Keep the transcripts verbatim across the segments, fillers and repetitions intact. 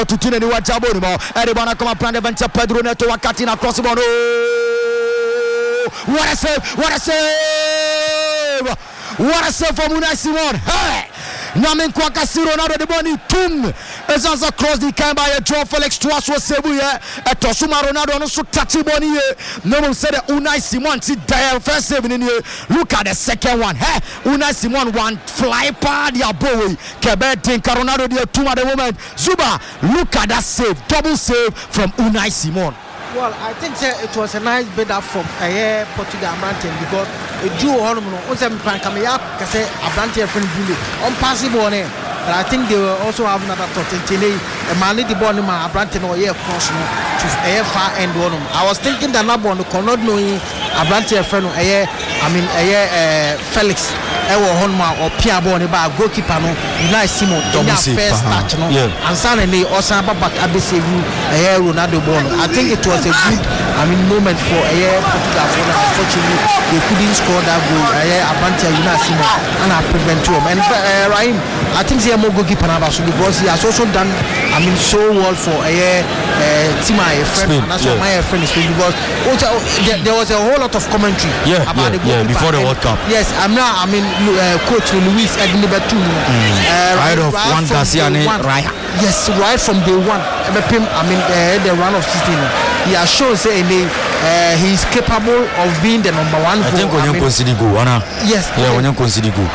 to tune any what Jabonimo. Everyone come up and venture Pedro Neto Wakati na cross ball. What a save! What a save! What a save from Unai Simon. Hey! Namen Kwakasi Ronaldo de Boni Tum Ezanza cross the can by a draw Felix Tuaso Sebuye a Tosuma Ronaldo no so touchy boni. No one said Unai Simon see the first save in here. Look at the second one. Hey, Unai Simon one fly pad ya boy. Kebe think Ronaldo the two at the moment. Zuba, look at that save, double save from Unai Simon. Well, I think uh, it was a nice bid up from uh, Portugal Mountain because a Jew on them can come here because a branch friend bully on passive on it. But I think they will also have another thought until a man the bond a branch or year cross to a far end one. I was thinking that not one cannot know a branch friend a year, I mean a year Felix Ewo Honma or Pierre Bonne by goalkeeper no Unai Simon in their first touch no and suddenly Osama back Abisevu a year Ronaldo Bono. I think it was a good, I mean, moment for a year Portugal. Unfortunately, they couldn't score that goal. A year Abantia Unai Simon and I prevent him. And uh, Raheem, I think they are more goalkeeper now because he has also done, I mean, so well for a year uh, team I friend. And that's why my friend is because also, there, there was a whole lot of commentary yeah, about yeah, the goalkeeper. Yeah, before the World Cup. Yes, I'm now. I mean, uh, coach Luis Ednibetu. Mm. Uh, right of one Garcia right. Yes, right from day one. I mean, uh, the run of sixteen. He has shown say uh, he is capable of being the number one. I for, think when you consider go, Anna. Yes. Yeah, when you consider go.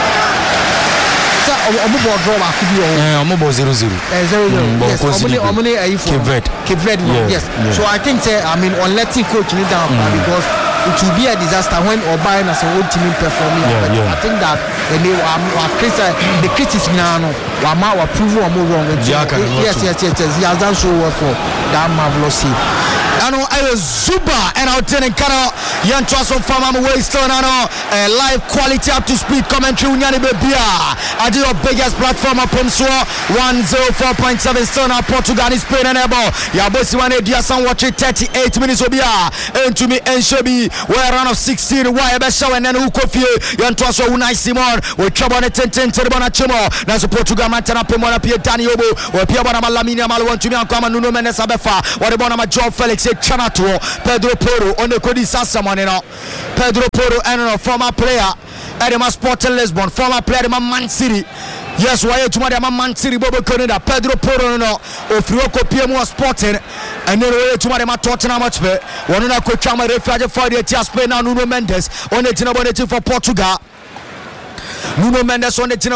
So, I'm about draw back to you. Yeah, I'm about zero zero. Zero zero. Yes. I'm only a Cape Verde. Cape Verde. Yes. So I think say I mean, on letting coach need down because it will be a disaster when Obayan as a whole team performing. Yeah, yeah. I think that and they um, the critics now no Wama were proven or more wrong. Yes, yes, yes, yes. He has done so well for that marvelous save. I know I was Zuba and out in Kano. Young Trust from Farmer Waystone. I know live quality up to speed commentary. Unyani Bebia. I do your biggest platform up on Swa one oh four point seven Stone Portugal is Spain and Ebo. Yabosi one Dia San watch it thirty-eight minutes Obia. And to me and Shobi where round of sixteen. Why a best show and then Ukofie. Young Trust from Unai Simon. We trouble on a ten ten to the Bonachimo. Now so Portugal Mantana Pimona Pia Dani Obo. Or Pia Bonama Lamina Malwan to me and Kama Nuno Mendes Abefa. What about my job Felix Chanato, Pedro Porro, on the Cody Sassamon, Pedro Porro, and a former player at the Sporting Lisbon, former player at Man City. Yes, why you tomorrow Man City, Bobo Canada, Pedro Porro, no, or Frioco P M O Sporting, and then way tomorrow Tottenham match. One of the coach, I'm a refugee for the Spain, Nuno Mendes, on the Tinabonity for Portugal. Nuno Mendes on the